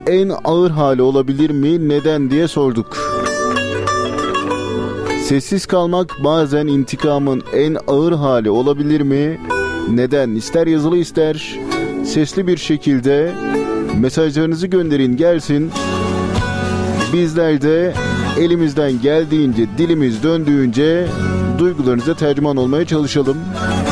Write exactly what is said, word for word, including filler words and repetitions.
en ağır hali olabilir mi? Neden diye sorduk. Sessiz kalmak bazen intikamın en ağır hali olabilir mi? Neden? İster yazılı ister sesli bir şekilde mesajlarınızı gönderin gelsin. Bizler de elimizden geldiğince, dilimiz döndüğünce duygularınıza tercüman olmaya çalışalım.